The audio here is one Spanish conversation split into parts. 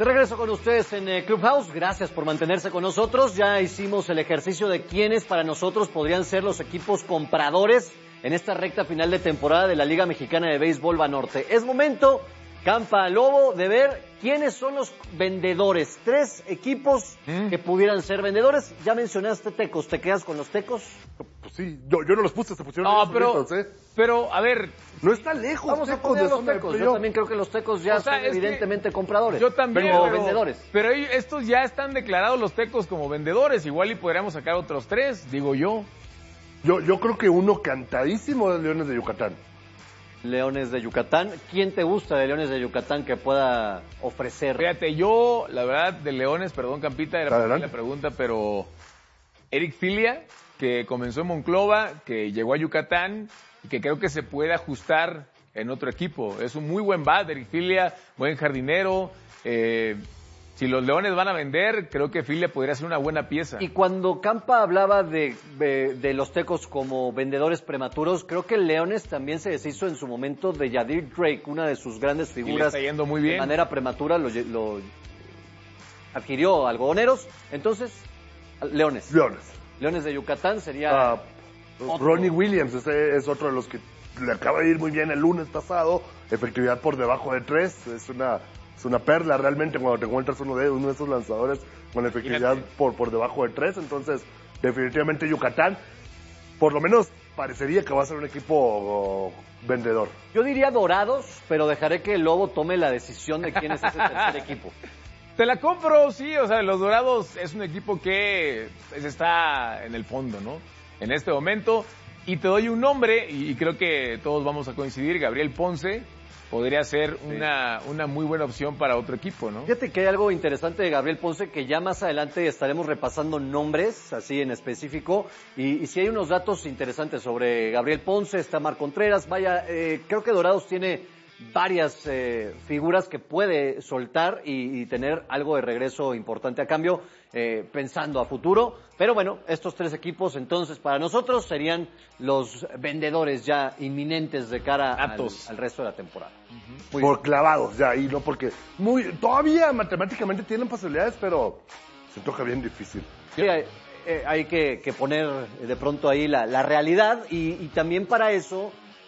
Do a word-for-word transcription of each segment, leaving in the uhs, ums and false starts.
De regreso con ustedes en eh, Clubhouse, gracias por mantenerse con nosotros. Ya hicimos el ejercicio de quiénes para nosotros podrían ser los equipos compradores en esta recta final de temporada de la Liga Mexicana de Béisbol Banorte. Es momento, Campa Lobo, de ver quiénes son los vendedores. Tres equipos ¿Mm? que pudieran ser vendedores. Ya mencionaste Tecos, ¿te quedas con los Tecos? Pues sí, yo, yo no los puse, se pusieron No, pero, solitos, ¿eh? pero, a ver... No está lejos. Vamos a poner los Tecos. Yo también creo que los Tecos ya o sea, son evidentemente compradores. Yo también, pero, pero vendedores. Pero estos ya están declarados los Tecos como vendedores. Igual y podríamos sacar otros tres, digo yo. Yo, yo creo que uno cantadísimo es Leones de Yucatán. Leones de Yucatán. ¿Quién te gusta de Leones de Yucatán que pueda ofrecer? Fíjate, yo, la verdad, de Leones, perdón, Campita, era la pregunta, pero Eric Filia, que comenzó en Monclova, que llegó a Yucatán y que creo que se puede ajustar en otro equipo. Es un muy buen bat, Eric Filia, buen jardinero. Eh, si los Leones van a vender, creo que Filia podría ser una buena pieza. Y cuando Campa hablaba de, de, de los Tecos como vendedores prematuros, creo que Leones también se deshizo en su momento de Yadir Drake, una de sus grandes figuras. Y le está yendo muy bien. De manera prematura lo, lo adquirió Algodoneros. Entonces, Leones. Leones. Leones de Yucatán sería... Uh, Ronnie Williams, ese es otro de los que le acaba de ir muy bien el lunes pasado. Efectividad por debajo de tres. Es una... Es una perla realmente cuando te encuentras uno de, uno de esos lanzadores con efectividad por, por debajo de tres. Entonces, definitivamente Yucatán, por lo menos parecería que va a ser un equipo oh, vendedor. Yo diría Dorados, pero dejaré que el Lobo tome la decisión de quién es ese tercer equipo. Te la compro, sí, o sea, los Dorados es un equipo que pues, está en el fondo, ¿no? En este momento. Y te doy un nombre, y creo que todos vamos a coincidir, Gabriel Ponce. Podría ser una, sí. una muy buena opción para otro equipo, ¿no? Fíjate que hay algo interesante de Gabriel Ponce, que ya más adelante estaremos repasando nombres, así en específico, y, y sí hay unos datos interesantes sobre Gabriel Ponce, está Mar Contreras, vaya, eh, creo que Dorados tiene varias eh, figuras que puede soltar y, y tener algo de regreso importante a cambio, eh, pensando a futuro. Pero bueno, estos tres equipos entonces para nosotros serían los vendedores ya inminentes de cara al, al resto de la temporada. Uh-huh. Por clavados ya, y no porque muy todavía matemáticamente tienen posibilidades, pero se toca bien difícil. Sí, hay, eh, hay que, que poner de pronto ahí la, la realidad y, y también para eso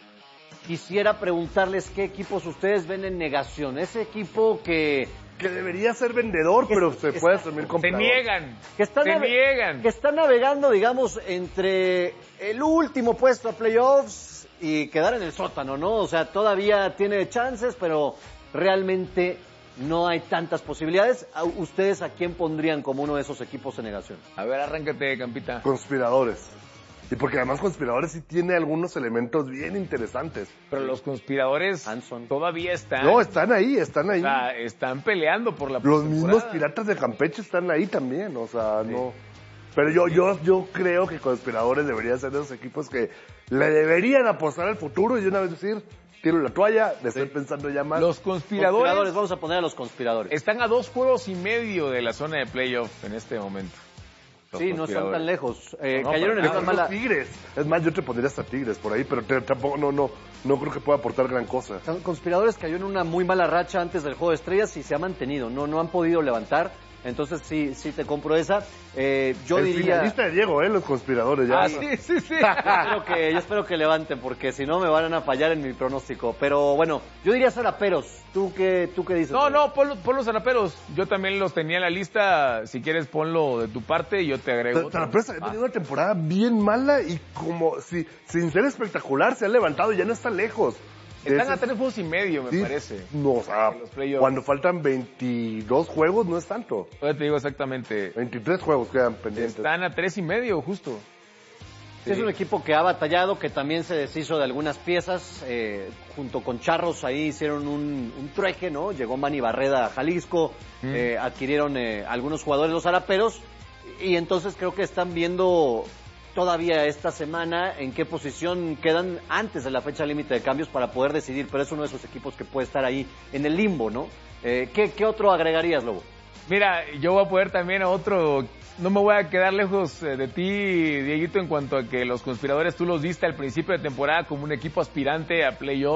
quisiera preguntarles qué equipos ustedes ven en negación. Ese equipo que... Que debería ser vendedor, pero se está, puede asumir comprador. Se niegan. Que está se nave- niegan. Que está navegando, digamos, entre el último puesto a playoffs y quedar en el sótano, ¿no? O sea, todavía tiene chances, pero realmente no hay tantas posibilidades. ¿Ustedes a quién pondrían como uno de esos equipos en negación? A ver, arráncate, Campita. Conspiradores. Y porque además Conspiradores sí tiene algunos elementos bien interesantes. Pero los Conspiradores Hanson. todavía están... No, están ahí, están ahí. O sea, están peleando por la Los mismos Piratas de Campeche están ahí también, o sea, sí. no... Pero yo, yo, yo creo que Conspiradores deberían ser de esos equipos que le deberían apostar al futuro y de una vez decir, tiro la toalla, de estar sí. pensando ya más. Los conspiradores, conspiradores, vamos a poner a los Conspiradores. Están a dos juegos y medio de la zona de playoff en este momento. Sí, no están tan lejos. Eh, no, cayeron en una mala... Tigres. Es más, yo te pondría hasta Tigres por ahí, pero te, tampoco, no, no, no creo que pueda aportar gran cosa. Conspiradores cayó en una muy mala racha antes del Juego de Estrellas y se ha mantenido. No, no han podido levantar. Entonces sí, sí te compro esa. Eh, yo el diría... finalista de Diego, ¿eh? Los Conspiradores ya. Ah, sí, sí, sí. yo, espero que, yo espero que levanten, porque si no me van a fallar en mi pronóstico. Pero bueno, yo diría Zaraperos. ¿Tú qué, tú qué dices? No, no, pon, pon los Zaraperos. Yo también los tenía en la lista. Si quieres, ponlo de tu parte y yo te agrego. Zaraperos ha tenido una temporada bien mala y como si, sin ser espectacular, se ha levantado y ya no está lejos. Están Ese, a tres juegos y medio, me sí, parece. No, o sea, cuando faltan veintidós juegos no es tanto. Yo te digo exactamente. veintitrés juegos quedan pendientes. Están a tres y medio, justo. Sí. Es un equipo que ha batallado, que también se deshizo de algunas piezas. Eh, junto con Charros ahí hicieron un, un trueque, ¿no? Llegó Manny Barreda a Jalisco, mm. eh, adquirieron eh, algunos jugadores, los Zaraperos, y entonces creo que están viendo... todavía esta semana en qué posición quedan antes de la fecha límite de cambios para poder decidir, pero es uno de esos equipos que puede estar ahí en el limbo, ¿no? Eh, ¿qué, ¿Qué otro agregarías, Lobo? Mira, yo voy a poder también a otro, no me voy a quedar lejos de ti, Dieguito, en cuanto a que los Conspiradores tú los viste al principio de temporada como un equipo aspirante a playoffs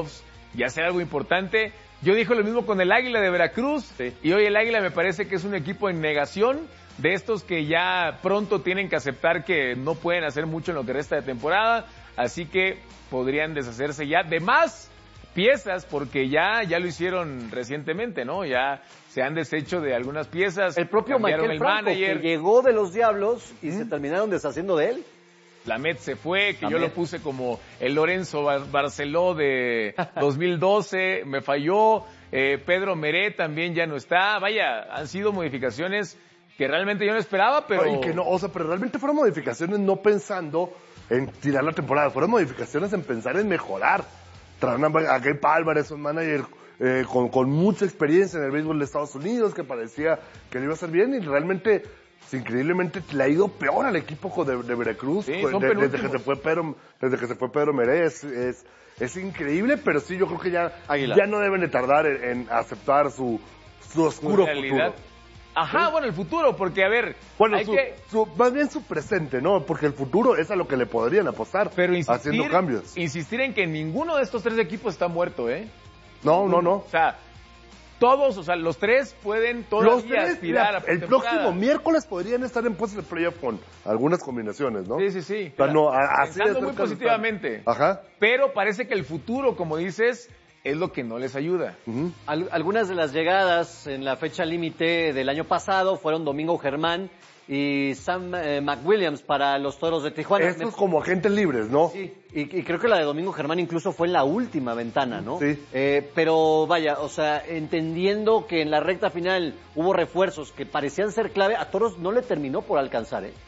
y hacer algo importante. Yo dije lo mismo con el Águila de Veracruz, sí. y hoy el Águila me parece que es un equipo en negación, de estos que ya pronto tienen que aceptar que no pueden hacer mucho en lo que resta de temporada, así que podrían deshacerse ya de más piezas, porque ya, ya lo hicieron recientemente, ¿no? Ya se han deshecho de algunas piezas. El propio Michael el Franco, manager. que llegó de los Diablos y ¿Mm? se terminaron deshaciendo de él. Lamet se fue, que Lamet. yo lo puse como el Lorenzo Bar Barceló de dos mil doce, me falló. Eh, Pedro Meré también ya no está. Vaya, han sido modificaciones que realmente yo no esperaba, pero... Y que no, o sea, pero realmente fueron modificaciones no pensando en tirar la temporada, fueron modificaciones en pensar en mejorar. Trajeron a Gabe Álvarez, un manager eh, con, con mucha experiencia en el béisbol de Estados Unidos, que parecía que le iba a hacer bien, y realmente, pues, increíblemente, le ha ido peor al equipo de, de Veracruz, sí, de, de, desde que se fue Pedro, desde que se fue Pedro Meré, es, es, es increíble, pero sí, yo creo que ya, ya no deben de tardar en, en aceptar su, su oscuro futuro. Ajá, ¿Sí? bueno, el futuro, porque a ver, bueno, hay su, que... su, más bien su presente, ¿no? Porque el futuro es a lo que le podrían apostar, pero insistir, haciendo cambios. Insistir en que ninguno de estos tres equipos está muerto, ¿eh? No, no, no. O sea, todos, o sea, los tres pueden todavía los tres, aspirar la, a el próximo miércoles podrían estar en puestos de playoff con algunas combinaciones, ¿no? Sí, sí, sí. O sea, no, a, así Pensando muy positivamente. Ajá. Pero parece que el futuro, como dices, es lo que no les ayuda. Uh-huh. Al, algunas de las llegadas en la fecha límite del año pasado fueron Domingo Germán y Sam eh, McWilliams para los Toros de Tijuana. Estos Me... como agentes libres, ¿no? Sí, y, y creo que la de Domingo Germán incluso fue en la última ventana, ¿no? Sí. Eh, pero vaya, o sea, entendiendo que en la recta final hubo refuerzos que parecían ser clave, a Toros no le terminó por alcanzar, ¿eh?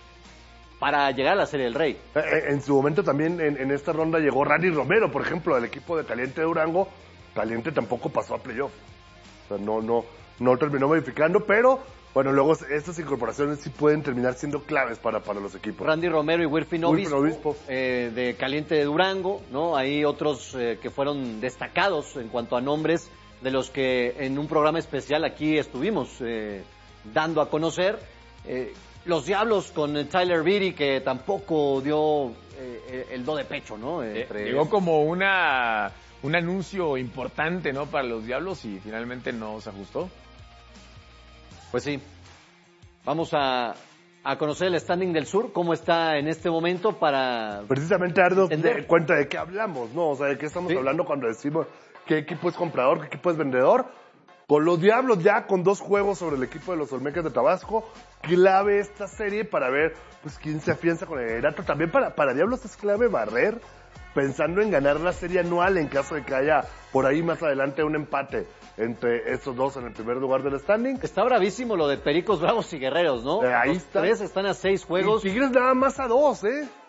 Para llegar a la Serie del Rey. En su momento también en, en esta ronda llegó Randy Romero, por ejemplo, del equipo de Caliente de Durango. Caliente tampoco pasó a playoff. O sea, no, no, no terminó modificando, pero bueno, luego estas incorporaciones sí pueden terminar siendo claves para, para los equipos. Randy Romero y Wilfin Obispo, Obispo. Eh, de Caliente de Durango, ¿no? Hay otros eh, que fueron destacados en cuanto a nombres de los que en un programa especial aquí estuvimos eh, dando a conocer. Eh, Los Diablos con Tyler Beatty, que tampoco dio eh, el do de pecho, ¿no? Entre... Llegó como una un anuncio importante, ¿no? Para los Diablos y finalmente no se ajustó. Pues sí. Vamos a, a conocer el standing del sur, cómo está en este momento para... Precisamente darnos de cuenta de qué hablamos, ¿no? O sea, de qué estamos ¿Sí? hablando cuando decimos qué equipo es comprador, qué equipo es vendedor. Con los Diablos ya con dos juegos sobre el equipo de los Olmecas de Tabasco, clave esta serie para ver pues quién se afianza con el liderato. También para, para Diablos es clave barrer, pensando en ganar la serie anual en caso de que haya por ahí más adelante un empate entre estos dos en el primer lugar del standing. Está bravísimo lo de Pericos, Bravos y Guerreros, ¿no? Eh, ahí los está. Tres están a seis juegos. Y Tigres nada más a dos, ¿eh?